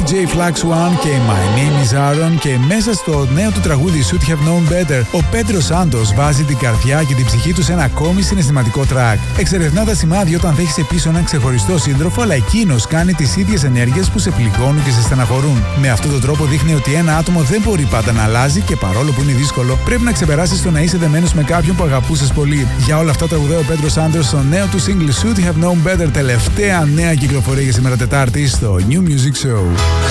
DJ Flax One και My Name is Aaron, και μέσα στο νέο του τραγούδι Should Have Known Better, ο Πέντρο Σάντος βάζει την καρδιά και την ψυχή του σε ένα ακόμη συναισθηματικό track. Εξερευνά τα σημάδια όταν δέχεσαι πίσω έναν ξεχωριστό σύντροφο, αλλά εκείνος κάνει τις ίδιες ενέργειες που σε πληγώνουν και σε στεναχωρούν. Με αυτόν τον τρόπο δείχνει ότι ένα άτομο δεν μπορεί πάντα να αλλάζει και παρόλο που είναι δύσκολο, πρέπει να ξεπεράσεις το να είσαι δεμένος με κάποιον που αγαπούσες πολύ. Για όλα αυτά τραγουδάει ο Πέντρο Σάντος στο νέο του single Should Have Known Better, τελευταία νέα κυκλοφορία για σήμερα Τετάρτη στο New Music Show.